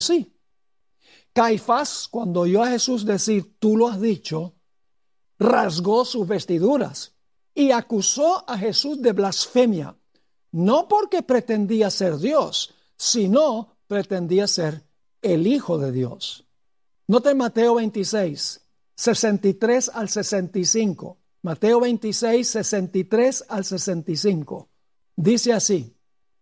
sí. Caifás, cuando oyó a Jesús decir, tú lo has dicho, rasgó sus vestiduras y acusó a Jesús de blasfemia, no porque pretendía ser Dios, sino pretendía ser el Hijo de Dios. Noten Mateo 26, 63 al 65. Mateo 26, 63 al 65. Dice así: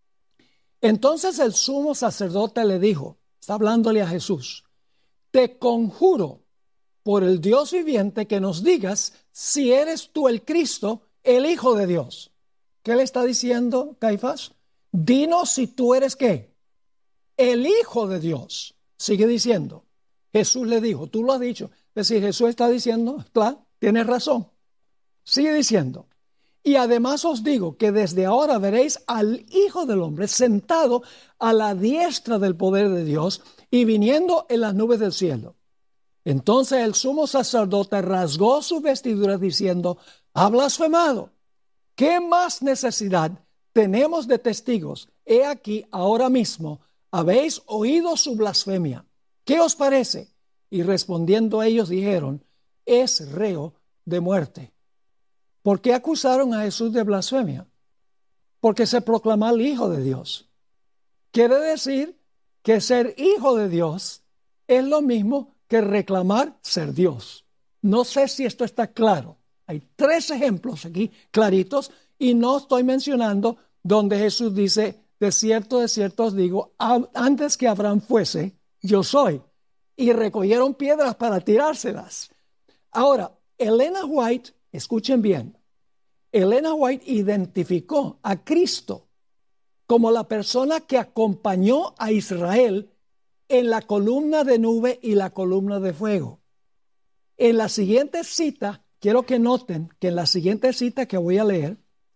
entonces el sumo sacerdote le dijo, está hablándole a Jesús, te conjuro por el Dios viviente que nos digas si eres tú el Cristo, el Hijo de Dios. ¿Qué le está diciendo Caifás? Dinos si tú eres ¿qué? El Hijo de Dios. Sigue diciendo. Jesús le dijo, tú lo has dicho. Es decir, Jesús está diciendo, claro, tienes razón. Sigue diciendo. Y además os digo que desde ahora veréis al Hijo del Hombre sentado a la diestra del poder de Dios y viniendo en las nubes del cielo. Entonces el sumo sacerdote rasgó sus vestiduras diciendo, ha blasfemado. ¿Qué más necesidad tenemos de testigos? He aquí ahora mismo habéis oído su blasfemia. ¿Qué os parece? Y respondiendo ellos dijeron, es reo de muerte. ¿Por qué acusaron a Jesús de blasfemia? Porque se proclama el Hijo de Dios. Quiere decir que ser hijo de Dios es lo mismo que reclamar ser Dios. No sé si esto está claro. Hay 3 ejemplos aquí claritos y no estoy mencionando donde Jesús dice, de cierto os digo, antes que Abraham fuese, yo soy. Y recogieron piedras para tirárselas. Ahora, Elena White, escuchen bien, Elena White identificó a Cristo como la persona que acompañó a Israel en la columna de nube y la columna de fuego. En la siguiente cita, quiero que noten que en la siguiente cita que voy a leer,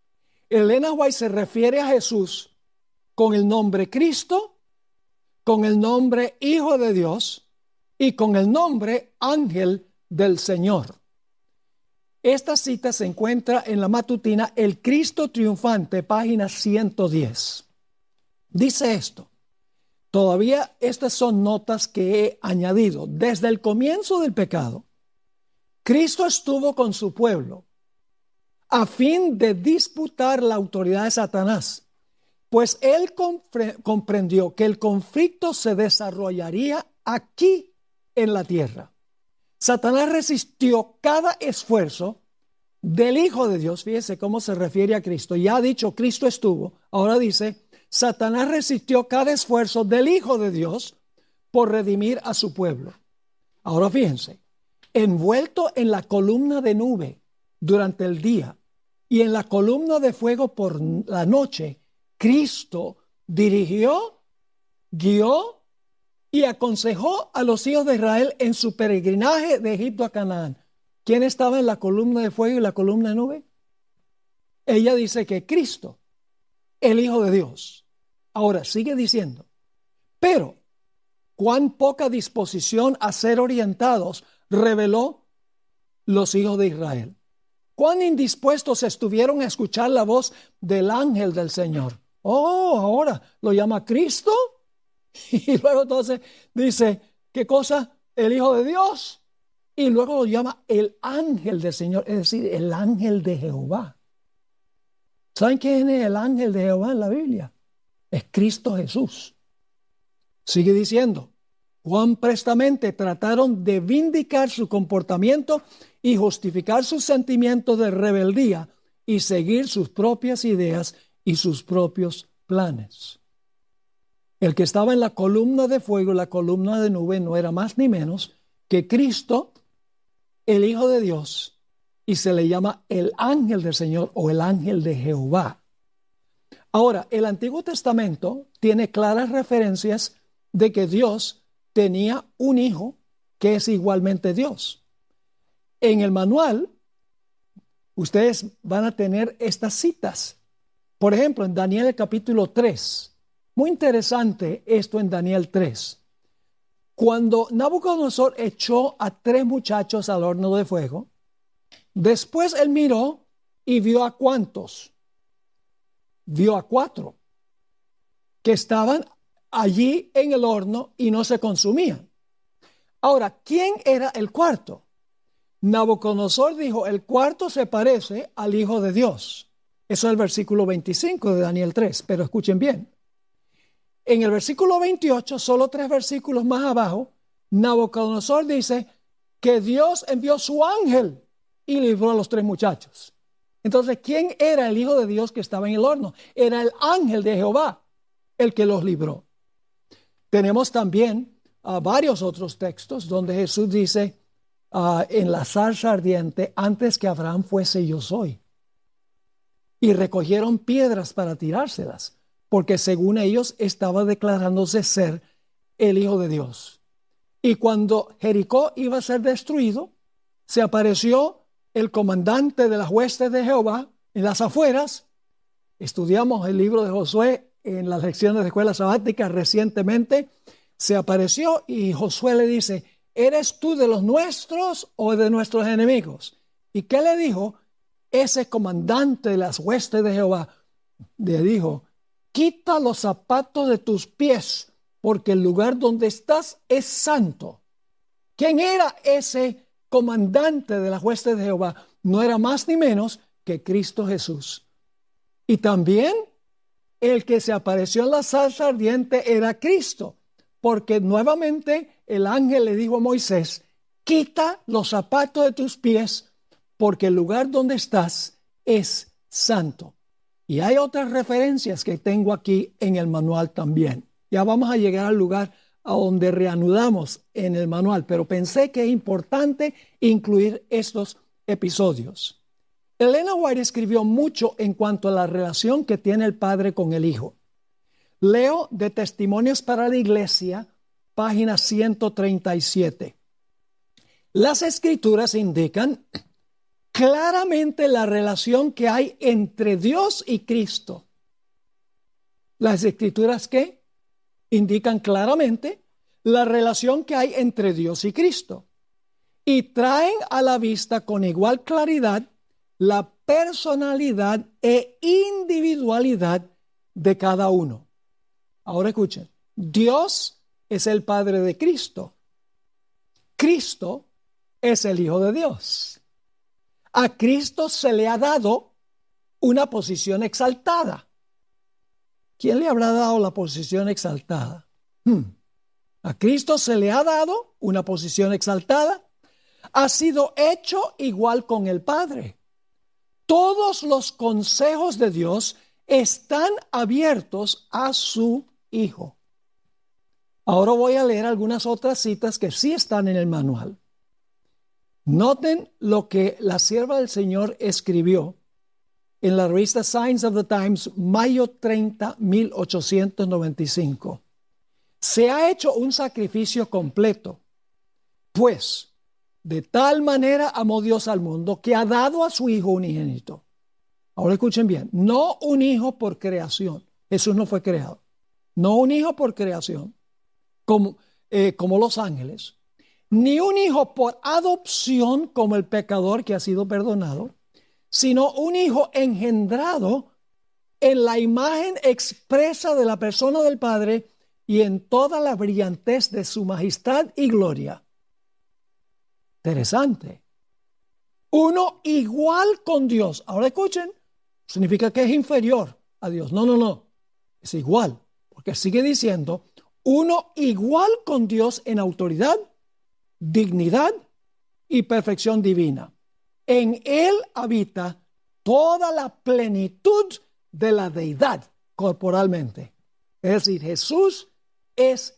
Elena White se refiere a Jesús con el nombre Cristo, con el nombre Hijo de Dios y con el nombre Ángel del Señor. Esta cita se encuentra en la matutina El Cristo Triunfante, página 110. Dice esto. Todavía estas son notas que he añadido. Desde el comienzo del pecado, Cristo estuvo con su pueblo a fin de disputar la autoridad de Satanás, pues él comprendió que el conflicto se desarrollaría aquí en la tierra. Satanás resistió cada esfuerzo del Hijo de Dios. Fíjese cómo se refiere a Cristo. Ya ha dicho, Cristo estuvo. Ahora dice, Satanás resistió cada esfuerzo del Hijo de Dios por redimir a su pueblo. Ahora fíjense, envuelto en la columna de nube durante el día y en la columna de fuego por la noche, Cristo dirigió, guió y aconsejó a los hijos de Israel en su peregrinaje de Egipto a Canaán. ¿Quién estaba en la columna de fuego y la columna de nube? Ella dice que Cristo, el Hijo de Dios. Ahora sigue diciendo, pero cuán poca disposición a ser orientados reveló los hijos de Israel. Cuán indispuestos estuvieron a escuchar la voz del ángel del Señor. Oh, ahora lo llama Cristo. Y luego entonces dice, ¿qué cosa? El Hijo de Dios. Y luego lo llama el ángel del Señor, es decir, el ángel de Jehová. ¿Saben quién es el ángel de Jehová en la Biblia? Es Cristo Jesús. Sigue diciendo, cuán prestamente trataron de vindicar su comportamiento y justificar sus sentimientos de rebeldía y seguir sus propias ideas y sus propios planes. El que estaba en la columna de fuego y la columna de nube no era más ni menos que Cristo, el Hijo de Dios, y se le llama el ángel del Señor o el ángel de Jehová. Ahora, el Antiguo Testamento tiene claras referencias de que Dios tenía un hijo que es igualmente Dios. En el manual, ustedes van a tener estas citas. Por ejemplo, en Daniel capítulo 3. Muy interesante esto en Daniel 3. Cuando Nabucodonosor echó a 3 muchachos al horno de fuego, después él miró y vio a ¿cuántos? Vio a 4 que estaban allí en el horno y no se consumían. Ahora, ¿quién era el cuarto? Nabucodonosor dijo, el cuarto se parece al Hijo de Dios. Eso es el versículo 25 de Daniel 3, pero escuchen bien. En el versículo 28, solo 3 versículos más abajo, Nabucodonosor dice que Dios envió su ángel y libró a los 3 muchachos. Entonces, ¿quién era el Hijo de Dios que estaba en el horno? Era el ángel de Jehová, el que los libró. Tenemos también varios otros textos donde Jesús dice en la zarza ardiente, antes que Abraham fuese yo soy. Y recogieron piedras para tirárselas, porque según ellos estaba declarándose ser el Hijo de Dios. Y cuando Jericó iba a ser destruido, se apareció el comandante de las huestes de Jehová en las afueras. Estudiamos el libro de Josué en las lecciones de escuela sabática recientemente. Se apareció y Josué le dice, ¿eres tú de los nuestros o de nuestros enemigos? ¿Y qué le dijo? Ese comandante de las huestes de Jehová le dijo, quita los zapatos de tus pies, porque el lugar donde estás es santo. ¿Quién era ese comandante de las huestes de Jehová? No era más ni menos que Cristo Jesús. Y también el que se apareció en la zarza ardiente era Cristo, porque nuevamente el ángel le dijo a Moisés, quita los zapatos de tus pies, porque el lugar donde estás es santo. Y hay otras referencias que tengo aquí en el manual también. Ya vamos a llegar al lugar a donde reanudamos en el manual, pero pensé que es importante incluir estos episodios. Elena White escribió mucho en cuanto a la relación que tiene el Padre con el Hijo. Leo de Testimonios para la Iglesia, página 137. Las Escrituras indican claramente la relación que hay entre Dios y Cristo. Las Escrituras que indican claramente la relación que hay entre Dios y Cristo y traen a la vista con igual claridad la personalidad e individualidad de cada uno. Ahora escuchen, Dios es el Padre de Cristo. Cristo es el Hijo de Dios. A Cristo se le ha dado una posición exaltada. ¿Quién le habrá dado la posición exaltada? A Cristo se le ha dado una posición exaltada. Ha sido hecho igual con el Padre. Todos los consejos de Dios están abiertos a su Hijo. Ahora voy a leer algunas otras citas que sí están en el manual. Noten lo que la sierva del Señor escribió en la revista Signs of the Times, mayo 30, 1895. Se ha hecho un sacrificio completo, pues de tal manera amó Dios al mundo que ha dado a su Hijo unigénito. Ahora escuchen bien, no un hijo por creación. Jesús no fue creado. No un hijo por creación, como los ángeles. Ni un hijo por adopción, como el pecador que ha sido perdonado, sino un hijo engendrado en la imagen expresa de la persona del Padre y en toda la brillantez de su majestad y gloria. Interesante. Uno igual con Dios. Ahora escuchen, significa que es inferior a Dios. No. Es igual, porque sigue diciendo, uno igual con Dios en autoridad, dignidad y perfección divina. En él habita toda la plenitud de la deidad corporalmente. Es decir, Jesús es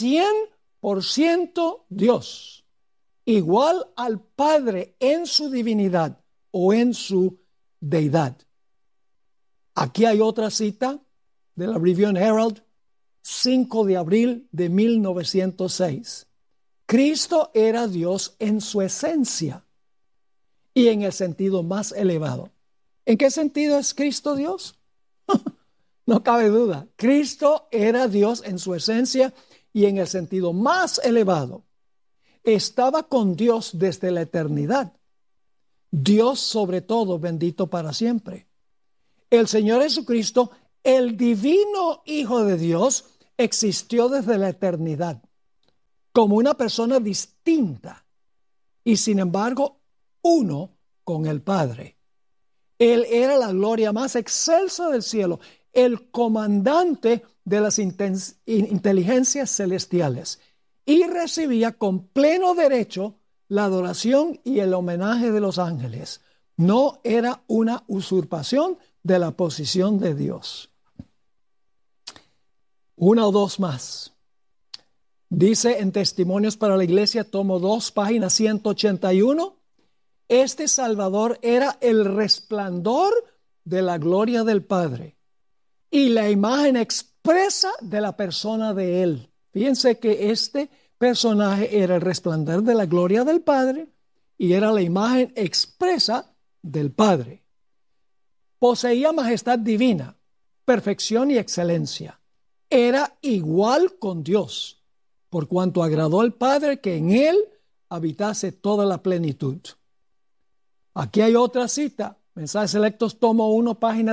100% Dios, igual al Padre en su divinidad o en su deidad. Aquí hay otra cita de la Review and Herald, 5 de abril de 1906. Cristo era Dios en su esencia y en el sentido más elevado. ¿En qué sentido es Cristo Dios? No cabe duda. Cristo era Dios en su esencia y en el sentido más elevado. Estaba con Dios desde la eternidad. Dios sobre todo, bendito para siempre. El Señor Jesucristo, el divino Hijo de Dios, existió desde la eternidad como una persona distinta y sin embargo uno con el Padre. Él era la gloria más excelsa del cielo, el comandante de las inteligencias celestiales, y recibía con pleno derecho la adoración y el homenaje de los ángeles. No era una usurpación de la posición de Dios. Una o dos más. Dice en Testimonios para la Iglesia, tomo 2, página 181, este Salvador era el resplandor de la gloria del Padre y la imagen expresa de la persona de Él. Fíjense que este personaje era el resplandor de la gloria del Padre y era la imagen expresa del Padre. Poseía majestad divina, perfección y excelencia. Era igual con Dios, por cuanto agradó al Padre que en Él habitase toda la plenitud. Aquí hay otra cita, Mensajes Selectos, tomo 1, página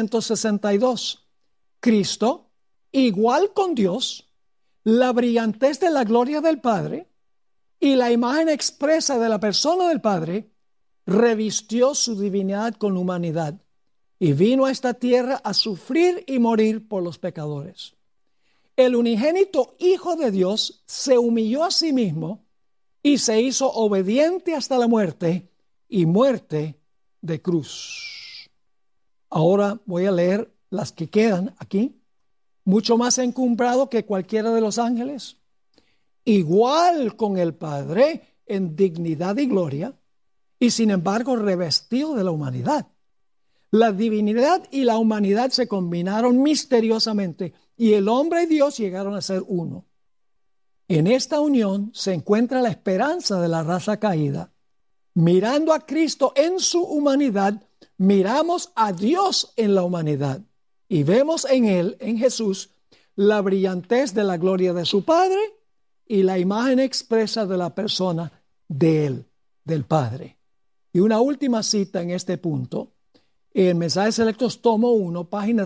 362. Cristo, igual con Dios, la brillantez de la gloria del Padre y la imagen expresa de la persona del Padre, revistió su divinidad con humanidad y vino a esta tierra a sufrir y morir por los pecadores. El unigénito Hijo de Dios se humilló a sí mismo y se hizo obediente hasta la muerte y muerte de cruz. Ahora voy a leer las que quedan aquí. Mucho más encumbrado que cualquiera de los ángeles, igual con el Padre en dignidad y gloria, y sin embargo revestido de la humanidad. La divinidad y la humanidad se combinaron misteriosamente y el hombre y Dios llegaron a ser uno. En esta unión se encuentra la esperanza de la raza caída. Mirando a Cristo en su humanidad, miramos a Dios en la humanidad y vemos en Él, en Jesús, la brillantez de la gloria de su Padre y la imagen expresa de la persona de Él, del Padre. Y una última cita en este punto, en Mensajes Selectos, tomo 1, página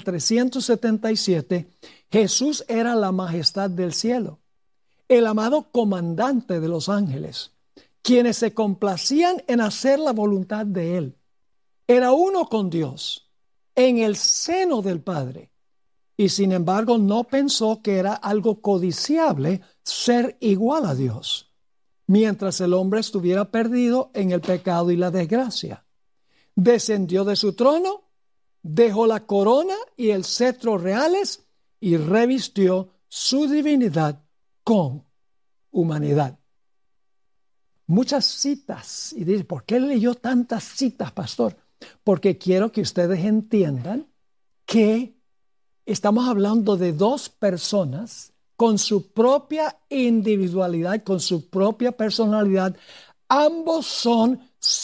377, Jesús era la majestad del cielo, el amado comandante de los ángeles, quienes se complacían en hacer la voluntad de Él. Era uno con Dios, en el seno del Padre, y sin embargo no pensó que era algo codiciable ser igual a Dios, mientras el hombre estuviera perdido en el pecado y la desgracia. Descendió de su trono, dejó la corona y el cetro reales y revistió su divinidad con humanidad. Muchas citas, y dice, ¿por qué leyó tantas citas, pastor? Porque quiero que ustedes entiendan que estamos hablando de dos personas con su propia individualidad, con su propia personalidad. Ambos son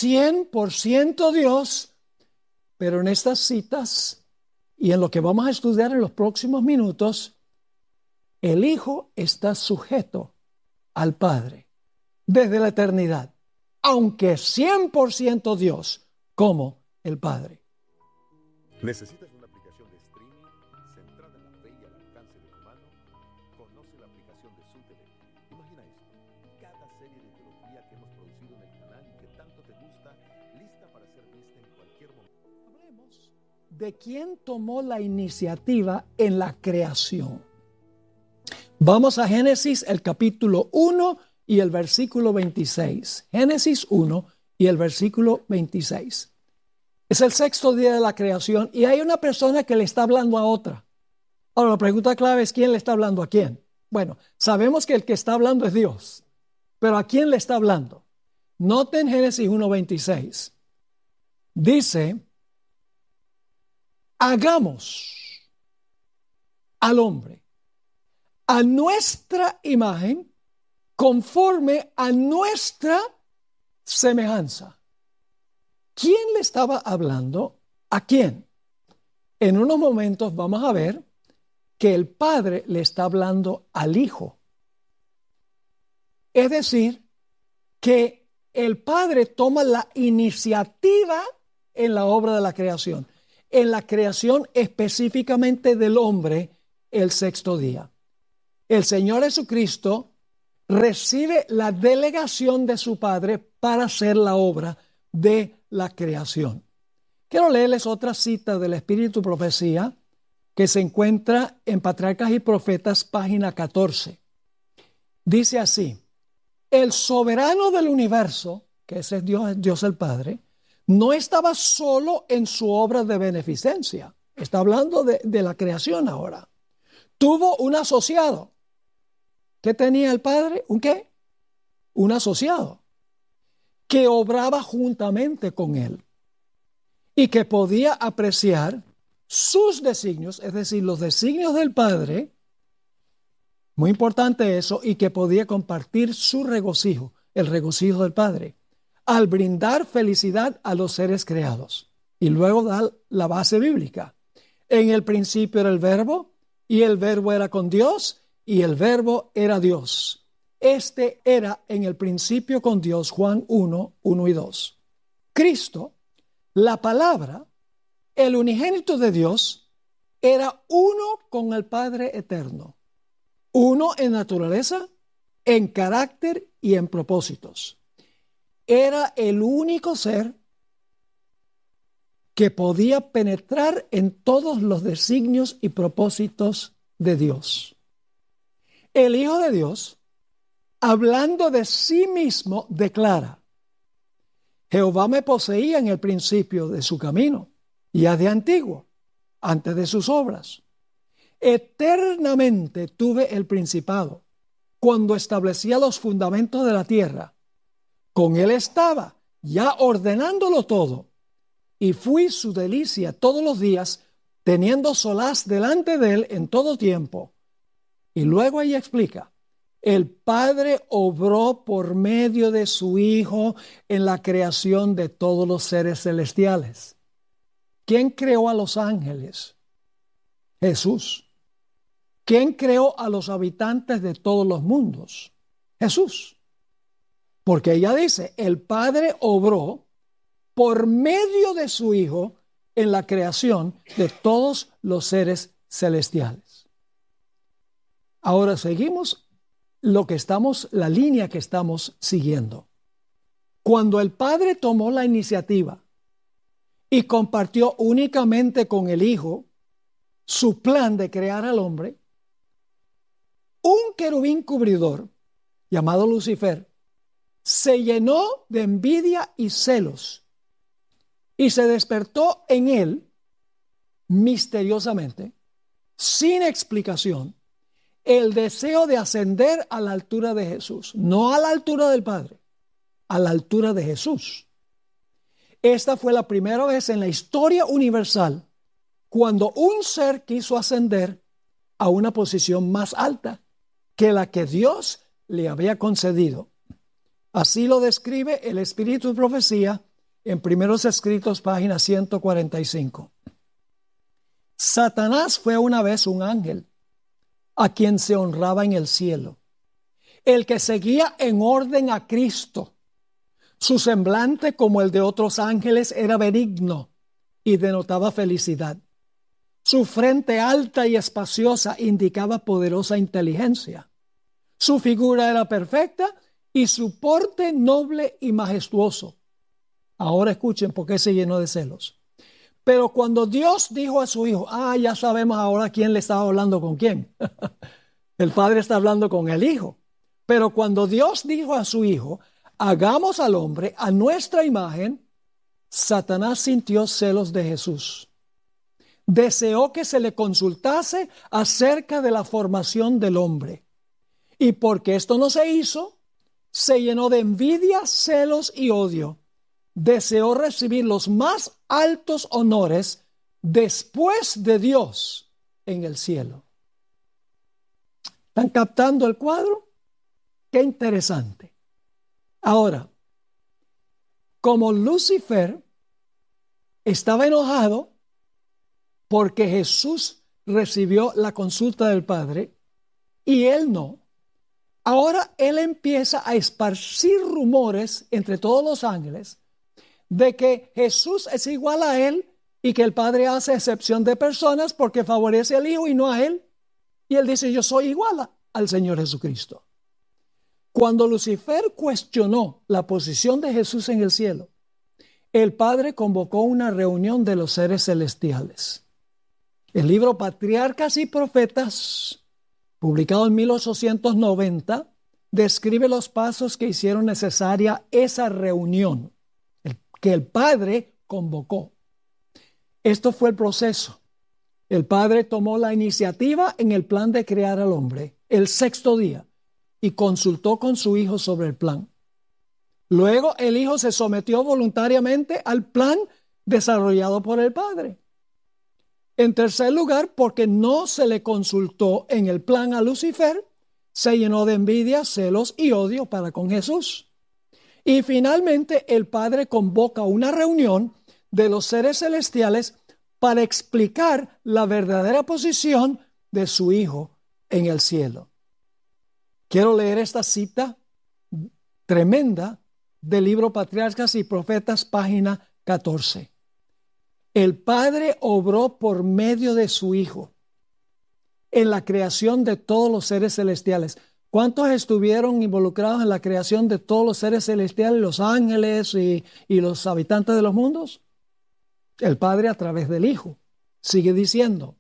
100% Dios, pero en estas citas y en lo que vamos a estudiar en los próximos minutos, el Hijo está sujeto al Padre desde la eternidad, aunque 100% Dios como el Padre. ¿Necesitas una aplicación de streaming centrada en la fe y al alcance de tu mano? Conoce la aplicación de Sútele. Imagina esto, cada serie de teología que hemos producido en el canal y que tanto te gusta, lista para ser vista en cualquier momento. Hablemos de quién tomó la iniciativa en la creación. Vamos a Génesis, el capítulo 1 y el versículo 26. Génesis 1 y el versículo 26. Es el sexto día de la creación y hay una persona que le está hablando a otra. Ahora, la pregunta clave es, ¿quién le está hablando a quién? Bueno, sabemos que el que está hablando es Dios, pero ¿a quién le está hablando? Noten Génesis 1:26. Dice, hagamos al hombre a nuestra imagen, conforme a nuestra semejanza. ¿Quién le estaba hablando? ¿A quién? En unos momentos vamos a ver que el Padre le está hablando al Hijo. Es decir, que el Padre toma la iniciativa en la obra de la creación. En la creación específicamente del hombre, el sexto día. el Señor Jesucristo recibe la delegación de su Padre para hacer la obra de la creación. Quiero leerles otra cita del Espíritu y Profecía que se encuentra en Patriarcas y Profetas, página 14. Dice así: el soberano del universo, que ese es Dios el Padre, no estaba solo en su obra de beneficencia. Está hablando de la creación ahora. Tuvo un asociado. ¿Qué tenía el Padre? ¿Un qué? Un asociado que obraba juntamente con él y que podía apreciar sus designios, es decir, los designios del Padre, muy importante eso, y que podía compartir su regocijo, el regocijo del Padre, al brindar felicidad a los seres creados. Y luego da la base bíblica. En el principio era el Verbo, y el Verbo era con Dios, y el Verbo era Dios. Este era en el principio con Dios, Juan 1, 1 y 2. Cristo, la palabra, el unigénito de Dios, era uno con el Padre eterno. Uno en naturaleza, en carácter y en propósitos. Era el único ser que podía penetrar en todos los designios y propósitos de Dios. El Hijo de Dios, hablando de sí mismo, declara: Jehová me poseía en el principio de su camino, ya de antiguo, antes de sus obras. Eternamente tuve el principado, cuando establecía los fundamentos de la tierra. Con él estaba, ya ordenándolo todo, y fui su delicia todos los días, teniendo solaz delante de él en todo tiempo. Y luego ella explica: el Padre obró por medio de su Hijo en la creación de todos los seres celestiales. ¿Quién creó a los ángeles? Jesús. ¿Quién creó a los habitantes de todos los mundos? Jesús. Porque ella dice: el Padre obró por medio de su Hijo en la creación de todos los seres celestiales. Ahora seguimos la línea que estamos siguiendo. Cuando el Padre tomó la iniciativa y compartió únicamente con el Hijo su plan de crear al hombre, un querubín cubridor llamado Lucifer se llenó de envidia y celos y se despertó en él misteriosamente, sin explicación, el deseo de ascender a la altura de Jesús, no a la altura del Padre, a la altura de Jesús. Esta fue la primera vez en la historia universal cuando un ser quiso ascender a una posición más alta que la que Dios le había concedido. Así lo describe el Espíritu de Profecía en Primeros Escritos, página 145. Satanás fue una vez un ángel a quien se honraba en el cielo, el que seguía en orden a Cristo. Su semblante, como el de otros ángeles, era benigno y denotaba felicidad. Su frente alta y espaciosa indicaba poderosa inteligencia. Su figura era perfecta y su porte noble y majestuoso. Ahora escuchen por qué se llenó de celos. Pero cuando Dios dijo a su Hijo, ya sabemos ahora quién le estaba hablando con quién. El Padre está hablando con el Hijo. Pero cuando Dios dijo a su Hijo, hagamos al hombre a nuestra imagen, Satanás sintió celos de Jesús. Deseó que se le consultase acerca de la formación del hombre. Y porque esto no se hizo, se llenó de envidia, celos y odio. Deseó recibir los más altos honores después de Dios en el cielo. ¿Están captando el cuadro? Qué interesante. Ahora, como Lucifer estaba enojado porque Jesús recibió la consulta del Padre y él no, ahora él empieza a esparcir rumores entre todos los ángeles de que Jesús es igual a él y que el Padre hace excepción de personas porque favorece al Hijo y no a él. Y él dice, yo soy igual al Señor Jesucristo. Cuando Lucifer cuestionó la posición de Jesús en el cielo, el Padre convocó una reunión de los seres celestiales. El libro Patriarcas y Profetas, publicado en 1890, describe los pasos que hicieron necesaria esa reunión, que el Padre convocó. Esto fue el proceso. El Padre tomó la iniciativa en el plan de crear al hombre el sexto día y consultó con su Hijo sobre el plan. Luego el Hijo se sometió voluntariamente al plan desarrollado por el Padre. En tercer lugar, porque no se le consultó en el plan a Lucifer, se llenó de envidia, celos y odio para con Jesús. Y finalmente el Padre convoca una reunión de los seres celestiales para explicar la verdadera posición de su Hijo en el cielo. Quiero leer esta cita tremenda del libro Patriarcas y Profetas, página 14. El Padre obró por medio de su Hijo en la creación de todos los seres celestiales. ¿Cuántos estuvieron involucrados en la creación de todos los seres celestiales, los ángeles y los habitantes de los mundos? El Padre a través del Hijo. Sigue diciendo,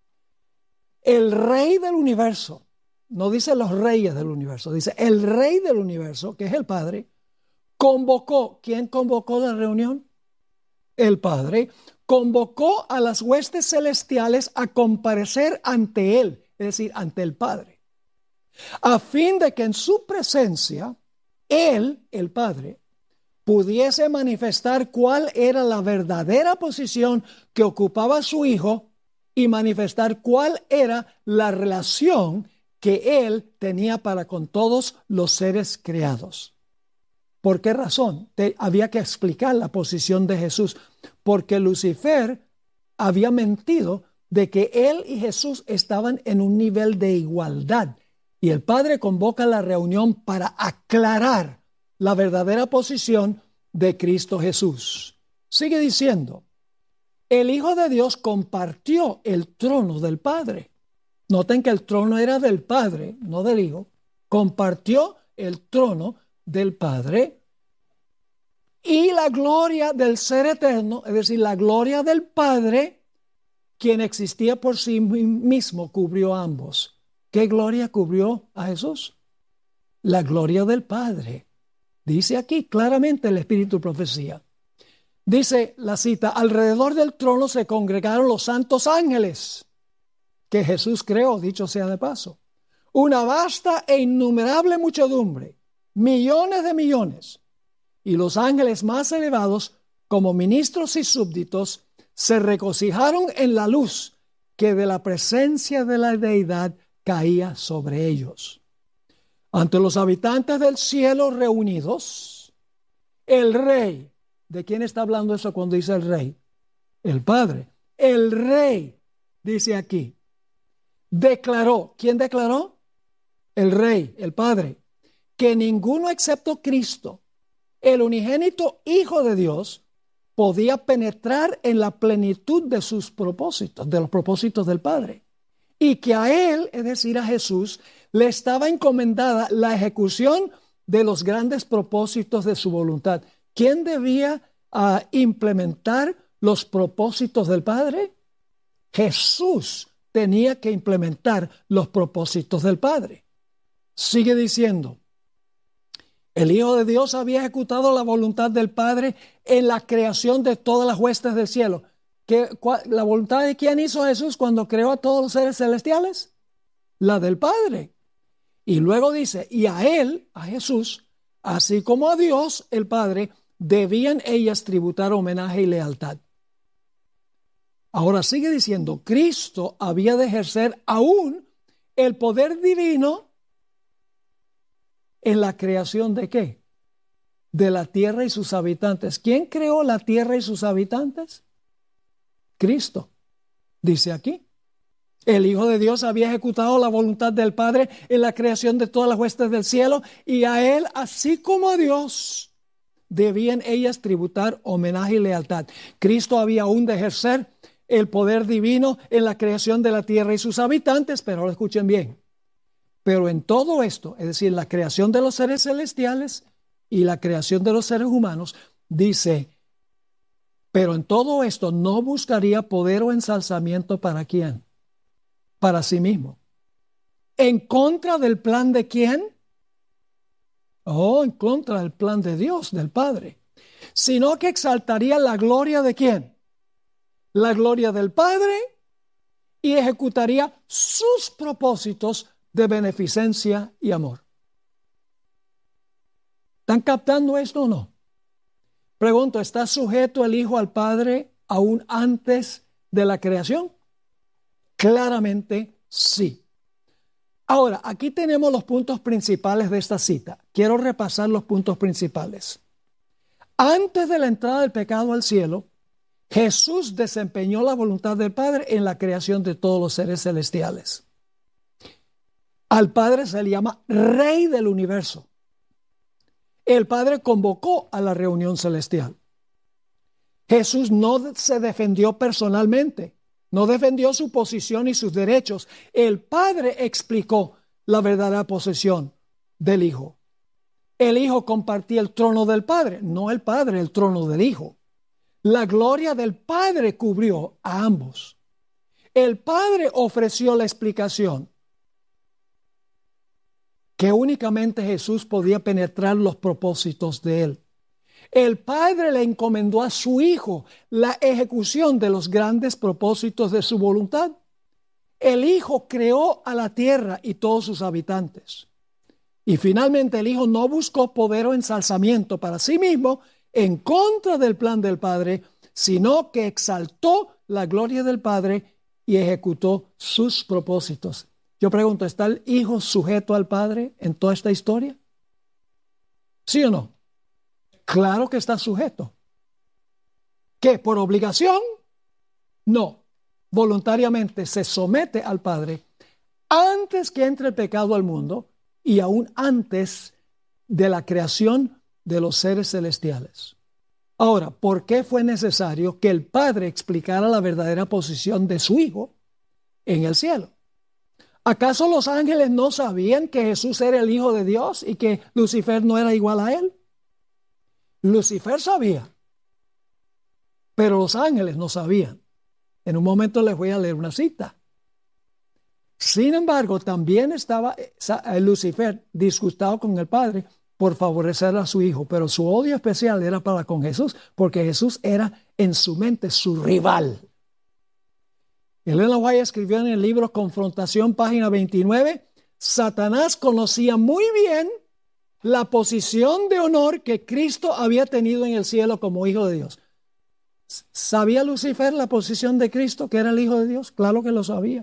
el Rey del universo, no dice los reyes del universo, dice el Rey del universo, que es el Padre, convocó. ¿Quién convocó la reunión? El Padre convocó a las huestes celestiales a comparecer ante Él, es decir, ante el Padre, a fin de que en su presencia, Él, el Padre, pudiese manifestar cuál era la verdadera posición que ocupaba su Hijo y manifestar cuál era la relación que Él tenía para con todos los seres creados. ¿Por qué razón? Había que explicar la posición de Jesús, porque Lucifer había mentido de que él y Jesús estaban en un nivel de igualdad, y el Padre convoca la reunión para aclarar la verdadera posición de Cristo Jesús. Sigue diciendo, el Hijo de Dios compartió el trono del Padre. Noten que el trono era del Padre, no del Hijo. Compartió el trono del Padre y la gloria del Ser Eterno, es decir, la gloria del Padre, quien existía por sí mismo, cubrió a ambos. ¿Qué gloria cubrió a Jesús? La gloria del Padre. Dice aquí claramente el Espíritu de Profecía. Dice la cita, alrededor del trono se congregaron los santos ángeles que Jesús creó, dicho sea de paso. Una vasta e innumerable muchedumbre, millones de millones. Y los ángeles más elevados, como ministros y súbditos, se regocijaron en la luz que de la presencia de la deidad caía sobre ellos. Ante los habitantes del cielo reunidos, el Rey, ¿de quién está hablando eso cuando dice el Rey? El Padre. El Rey, dice aquí, declaró. ¿Quién declaró? El Rey, el Padre, que ninguno excepto Cristo, el unigénito Hijo de Dios, podía penetrar en la plenitud de sus propósitos, de los propósitos del Padre. Y que a Él, es decir, a Jesús, le estaba encomendada la ejecución de los grandes propósitos de su voluntad. ¿Quién debía implementar los propósitos del Padre? Jesús tenía que implementar los propósitos del Padre. Sigue diciendo, el Hijo de Dios había ejecutado la voluntad del Padre en la creación de todas las huestes del cielo. ¿La voluntad de quién hizo Jesús cuando creó a todos los seres celestiales? La del Padre. Y luego dice, y a Él, a Jesús, así como a Dios, el Padre, debían ellas tributar homenaje y lealtad. Ahora sigue diciendo, Cristo había de ejercer aún el poder divino en la creación ¿de qué? De la tierra y sus habitantes. ¿Quién creó la tierra y sus habitantes? Cristo, dice aquí. El Hijo de Dios había ejecutado la voluntad del Padre en la creación de todas las huestes del cielo, y a Él, así como a Dios, debían ellas tributar homenaje y lealtad. Cristo había aún de ejercer el poder divino en la creación de la tierra y sus habitantes, pero ahora escuchen bien. Pero en todo esto, es decir, la creación de los seres celestiales y la creación de los seres humanos, dice, pero en todo esto no buscaría poder o ensalzamiento ¿para quién? Para sí mismo. ¿En contra del plan de quién? Oh, en contra del plan de Dios, del Padre. Sino que exaltaría la gloria de quién? La gloria del Padre, y ejecutaría sus propósitos de beneficencia y amor. ¿Están captando esto o no? Pregunto, ¿está sujeto el Hijo al Padre aún antes de la creación? Claramente sí. Ahora, aquí tenemos los puntos principales de esta cita. Quiero repasar los puntos principales. Antes de la entrada del pecado al cielo, Jesús desempeñó la voluntad del Padre en la creación de todos los seres celestiales. Al Padre se le llama Rey del universo. El Padre convocó a la reunión celestial. Jesús no se defendió personalmente, no defendió su posición y sus derechos. El Padre explicó la verdadera posesión del Hijo. El Hijo compartía el trono del Padre, no el Padre el trono del Hijo. La gloria del Padre cubrió a ambos. El Padre ofreció la explicación que únicamente Jesús podía penetrar los propósitos de Él. El Padre le encomendó a su Hijo la ejecución de los grandes propósitos de su voluntad. El Hijo creó a la tierra y todos sus habitantes. Y finalmente el Hijo no buscó poder o ensalzamiento para sí mismo en contra del plan del Padre, sino que exaltó la gloria del Padre y ejecutó sus propósitos. Yo pregunto, ¿está el Hijo sujeto al Padre en toda esta historia? ¿Sí o no? Claro que está sujeto. ¿Qué? ¿Por obligación? No. Voluntariamente se somete al Padre antes que entre el pecado al mundo y aún antes de la creación de los seres celestiales. Ahora, ¿por qué fue necesario que el Padre explicara la verdadera posición de su Hijo en el cielo? ¿Acaso los ángeles no sabían que Jesús era el Hijo de Dios y que Lucifer no era igual a él? Lucifer sabía, pero los ángeles no sabían. En un momento les voy a leer una cita. Sin embargo, también estaba Lucifer disgustado con el Padre por favorecer a su Hijo, pero su odio especial era para con Jesús, porque Jesús era en su mente su rival. Ellen White escribió en el libro Confrontación, página 29, Satanás conocía muy bien la posición de honor que Cristo había tenido en el cielo como Hijo de Dios. ¿Sabía Lucifer la posición de Cristo, que era el Hijo de Dios? Claro que lo sabía.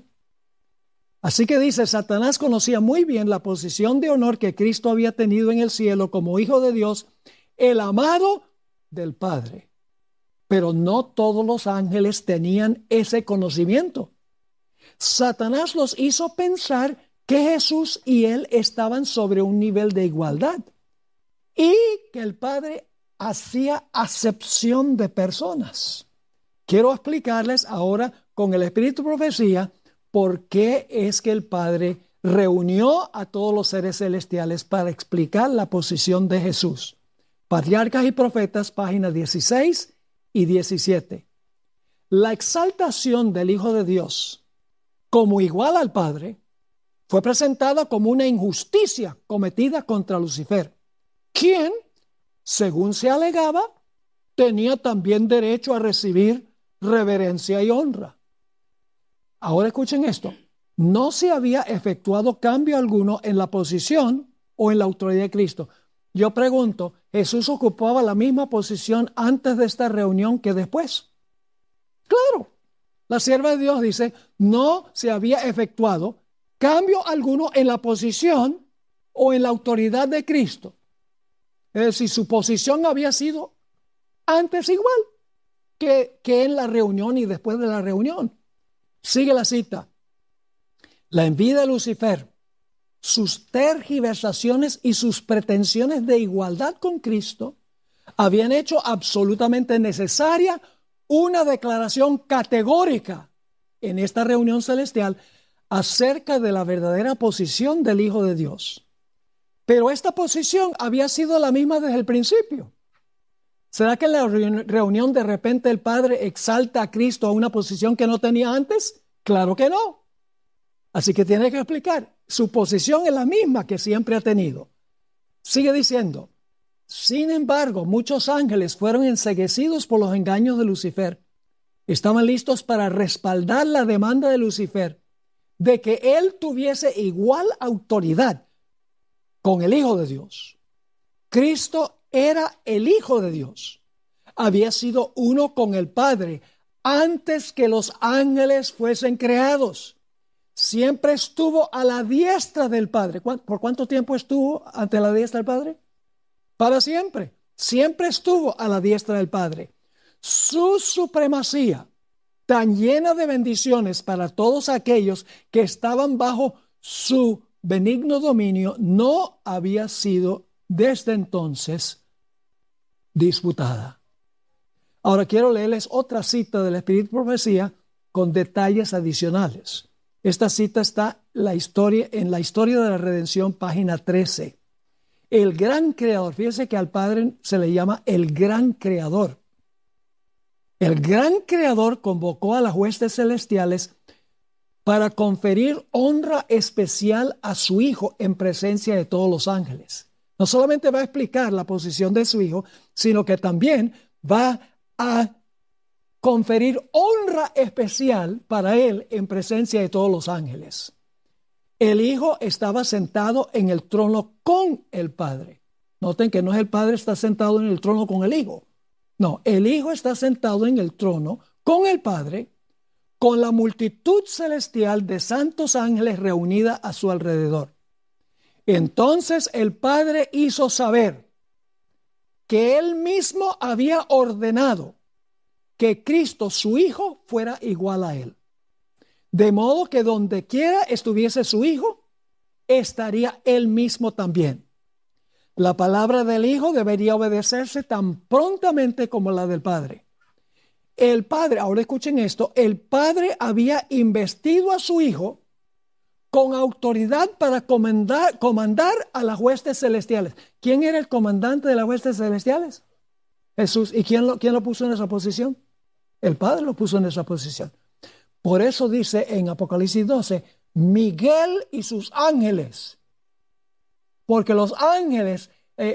Así que dice, Satanás conocía muy bien la posición de honor que Cristo había tenido en el cielo como Hijo de Dios, el amado del Padre. Pero no todos los ángeles tenían ese conocimiento. Satanás los hizo pensar que Jesús y él estaban sobre un nivel de igualdad y que el Padre hacía acepción de personas. Quiero explicarles ahora con el Espíritu de Profecía por qué es que el Padre reunió a todos los seres celestiales para explicar la posición de Jesús. Patriarcas y Profetas, páginas 16 y 17. La exaltación del Hijo de Dios como igual al Padre fue presentada como una injusticia cometida contra Lucifer, quien, según se alegaba, tenía también derecho a recibir reverencia y honra. Ahora escuchen esto. No se había efectuado cambio alguno en la posición o en la autoridad de Cristo. Yo pregunto, ¿Jesús ocupaba la misma posición antes de esta reunión que después? Claro. La sierva de Dios dice, no se había efectuado cambio alguno en la posición o en la autoridad de Cristo. Es decir, su posición había sido antes igual que en la reunión y después de la reunión. Sigue la cita. La envidia de Lucifer, sus tergiversaciones y sus pretensiones de igualdad con Cristo habían hecho absolutamente necesaria una declaración categórica en esta reunión celestial acerca de la verdadera posición del Hijo de Dios. Pero esta posición había sido la misma desde el principio. ¿Será que en la reunión de repente el Padre exalta a Cristo a una posición que no tenía antes? Claro que no. Así que tiene que explicar. Su posición es la misma que siempre ha tenido. Sigue diciendo, sin embargo, muchos ángeles fueron enceguecidos por los engaños de Lucifer. Estaban listos para respaldar la demanda de Lucifer de que él tuviese igual autoridad con el Hijo de Dios. Cristo era el Hijo de Dios. Había sido uno con el Padre antes que los ángeles fuesen creados. Siempre estuvo a la diestra del Padre. ¿Por cuánto tiempo estuvo ante la diestra del Padre? Para siempre. Siempre estuvo a la diestra del Padre. Su supremacía, tan llena de bendiciones para todos aquellos que estaban bajo su benigno dominio, no había sido desde entonces disputada. Ahora quiero leerles otra cita del Espíritu de Profecía con detalles adicionales. Esta cita está en la historia de la redención, página 13. El gran creador, fíjense que al Padre se le llama el gran creador. El gran creador convocó a las huestes celestiales para conferir honra especial a su Hijo en presencia de todos los ángeles. No solamente va a explicar la posición de su Hijo, sino que también va a conferir honra especial para él en presencia de todos los ángeles. El Hijo estaba sentado en el trono con el Padre. Noten que no es el Padre está sentado en el trono con el Hijo. No, el Hijo está sentado en el trono con el Padre, con la multitud celestial de santos ángeles reunida a su alrededor. Entonces el Padre hizo saber que él mismo había ordenado que Cristo, su Hijo, fuera igual a él. De modo que donde quiera estuviese su Hijo, estaría él mismo también. La palabra del Hijo debería obedecerse tan prontamente como la del Padre. El Padre, ahora escuchen esto, el Padre había investido a su Hijo con autoridad para comandar a las huestes celestiales. ¿Quién era el comandante de las huestes celestiales? Jesús. ¿Y quién lo puso en esa posición? El Padre lo puso en esa posición. Por eso dice en Apocalipsis 12, Miguel y sus ángeles. Porque los ángeles,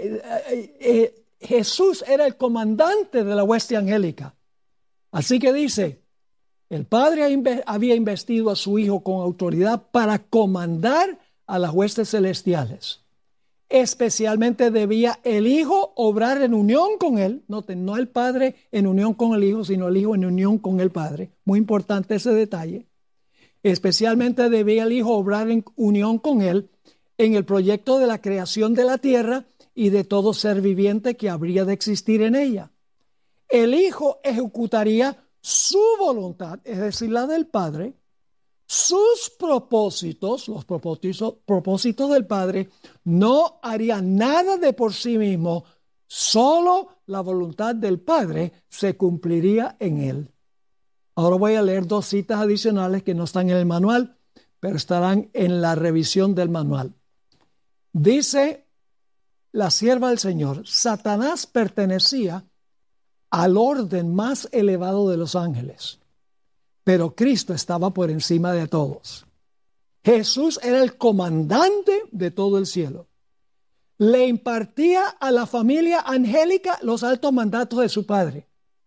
Jesús era el comandante de la hueste angélica. Así que dice, el Padre había investido a su Hijo con autoridad para comandar a las huestes celestiales. Especialmente debía el Hijo obrar en unión con él. Noten, no el Padre en unión con el Hijo, sino el Hijo en unión con el Padre. Muy importante ese detalle. Especialmente debía el Hijo obrar en unión con él en el proyecto de la creación de la tierra y de todo ser viviente que habría de existir en ella. El Hijo ejecutaría su voluntad, es decir, la del Padre. Sus propósitos, los propósitos del Padre, no haría nada de por sí mismo, solo la voluntad del Padre se cumpliría en él. Ahora voy a leer dos citas adicionales que no están en el manual, pero estarán en la revisión del manual. Dice la sierva del Señor, Satanás pertenecía al orden más elevado de los ángeles. Pero Cristo estaba por encima de todos. Jesús era el comandante de todo el cielo. Le impartía a la familia angélica los altos mandatos de su Padre.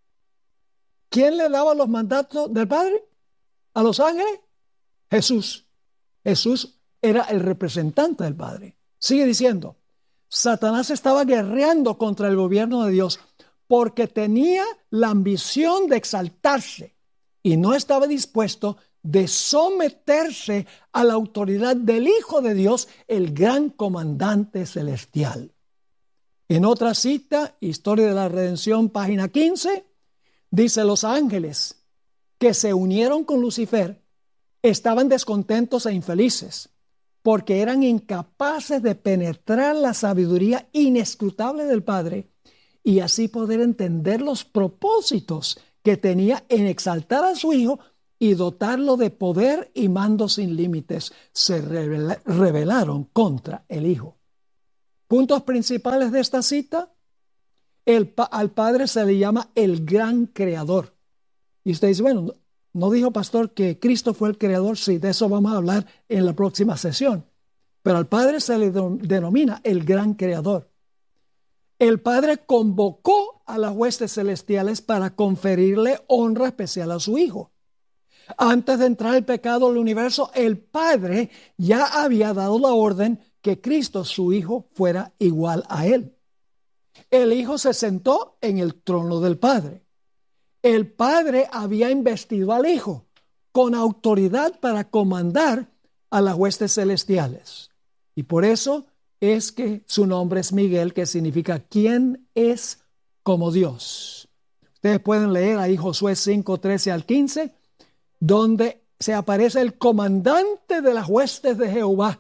¿Quién le daba los mandatos del Padre? ¿A los ángeles? Jesús. Jesús era el representante del Padre. Sigue diciendo, Satanás estaba guerreando contra el gobierno de Dios porque tenía la ambición de exaltarse y no estaba dispuesto de someterse a la autoridad del Hijo de Dios, el gran comandante celestial. En otra cita, Historia de la Redención, página 15, dice, los ángeles que se unieron con Lucifer estaban descontentos e infelices porque eran incapaces de penetrar la sabiduría inescrutable del Padre y así poder entender los propósitos que tenía en exaltar a su Hijo y dotarlo de poder y mando sin límites, se rebelaron contra el Hijo. Puntos principales de esta cita. Al Padre se le llama el gran creador. Y usted dice, bueno, ¿no dijo pastor que Cristo fue el creador? Sí, de eso vamos a hablar en la próxima sesión. Pero al Padre se le denomina el gran creador. El Padre convocó a las huestes celestiales para conferirle honra especial a su Hijo. Antes de entrar el pecado al universo, el Padre ya había dado la orden que Cristo, su Hijo, fuera igual a Él. El Hijo se sentó en el trono del Padre. El Padre había investido al Hijo con autoridad para comandar a las huestes celestiales. Y por eso es que su nombre es Miguel, que significa ¿quién es como Dios? Ustedes pueden leer ahí Josué 5, 13 al 15, donde se aparece el comandante de las huestes de Jehová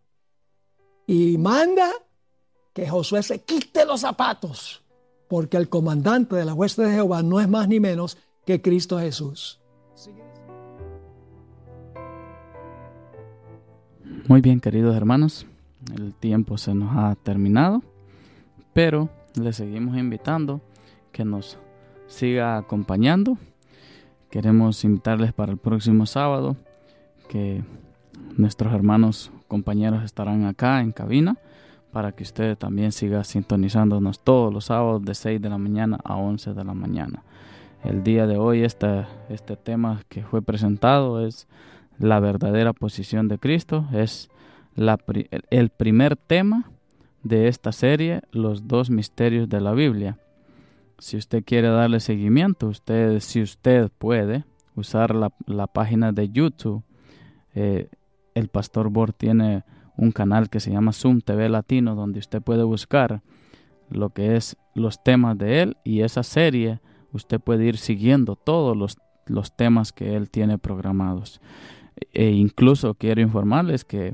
y manda que Josué se quite los zapatos, porque el comandante de las huestes de Jehová no es más ni menos que Cristo Jesús. Muy bien, queridos hermanos, el tiempo se nos ha terminado, pero les seguimos invitando que nos siga acompañando. Queremos invitarles para el próximo sábado, que nuestros hermanos compañeros estarán acá en cabina, para que usted también siga sintonizándonos todos los sábados de 6 de la mañana a 11 de la mañana. El día de hoy este tema que fue presentado es la verdadera posición de Cristo. Es el primer tema de esta serie, los dos misterios de la Biblia. Si usted quiere darle seguimiento, si usted puede usar la página de YouTube, el Pastor Bor tiene un canal que se llama Zoom TV Latino, donde usted puede buscar lo que es los temas de él, y esa serie usted puede ir siguiendo todos los temas que él tiene programados. E incluso quiero informarles que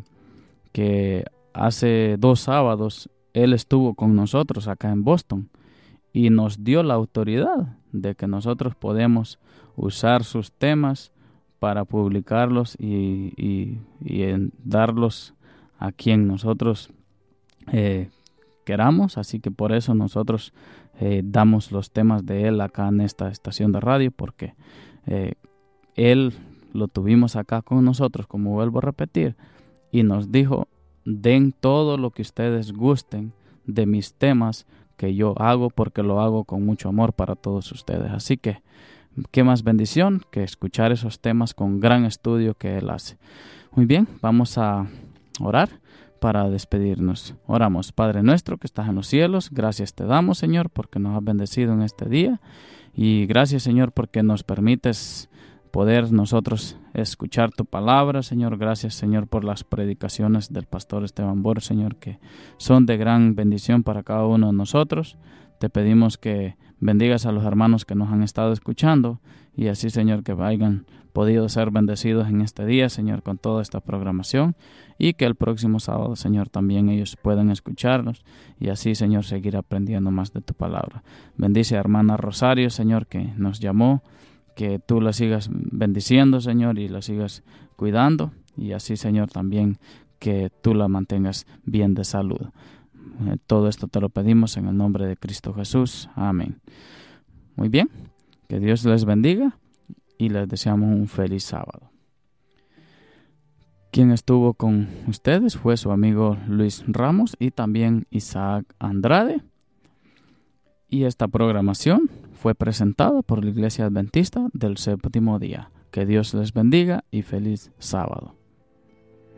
hace 2 sábados él estuvo con nosotros acá en Boston y nos dio la autoridad de que nosotros podemos usar sus temas para publicarlos y darlos a quien nosotros queramos. Así que por eso nosotros damos los temas de él acá en esta estación de radio, porque él lo tuvimos acá con nosotros, como vuelvo a repetir, y nos dijo: den todo lo que ustedes gusten de mis temas que yo hago, porque lo hago con mucho amor para todos ustedes. Así que qué más bendición que escuchar esos temas con gran estudio que él hace. Muy bien, vamos a orar para despedirnos. Oramos. Padre nuestro que estás en los cielos, gracias te damos, Señor, porque nos has bendecido en este día, y gracias, Señor, porque nos permites poder nosotros escuchar tu palabra, Señor. Gracias, Señor, por las predicaciones del pastor Esteban Bor, Señor, que son de gran bendición para cada uno de nosotros. Te pedimos que bendigas a los hermanos que nos han estado escuchando, y así, Señor, que hayan podido ser bendecidos en este día, Señor, con toda esta programación, y que el próximo sábado, Señor, también ellos puedan escucharnos, y así, Señor, seguir aprendiendo más de tu palabra. Bendice a hermana Rosario, Señor, que nos llamó, que tú la sigas bendiciendo, Señor, y la sigas cuidando, y así, Señor, también que tú la mantengas bien de salud. Todo esto te lo pedimos en el nombre de Cristo Jesús. Amén. Muy bien, que Dios les bendiga y les deseamos un feliz sábado. Quien estuvo con ustedes fue su amigo Luis Ramos y también Isaac Andrade. Y esta programación fue presentada por la Iglesia Adventista del Séptimo Día. Que Dios les bendiga y feliz sábado.